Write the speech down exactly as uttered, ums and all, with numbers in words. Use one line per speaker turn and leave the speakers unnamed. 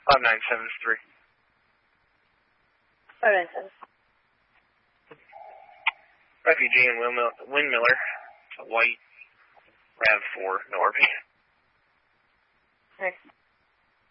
five nine seven three.
five nine seven.
Refugee and Windmiller, white, RAV four, no R P.
Okay.